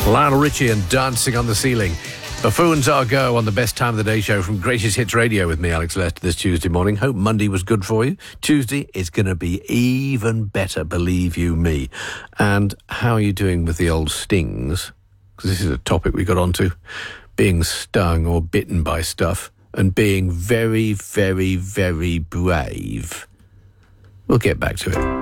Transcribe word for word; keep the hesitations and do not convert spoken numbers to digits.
Lionel Richie and Dancing on the Ceiling. Buffoons Our Go on the Best Time of the Day show from Greatest Hits Radio with me, Alex Lester, this Tuesday morning. Hope Monday was good for you. Tuesday is going to be even better, believe you me. And how are you doing with the old stings? Because this is a topic we got onto. Being stung or bitten by stuff and being very, very, very brave. We'll get back to it.